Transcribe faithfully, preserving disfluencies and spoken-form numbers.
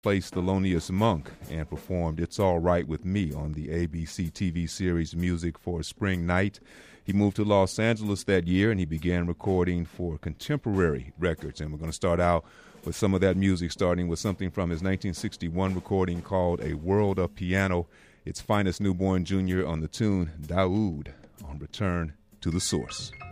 placed Thelonious Monk and performed It's All Right With Me on the A B C T V series Music for a Spring Night. He moved to Los Angeles that year and he began recording for Contemporary Records. And we're going to start out with some of that music, starting with something from his nineteen sixty-one recording called A World of Piano. It's Finest Newborn Junior on the tune Daoud on Return to the Source.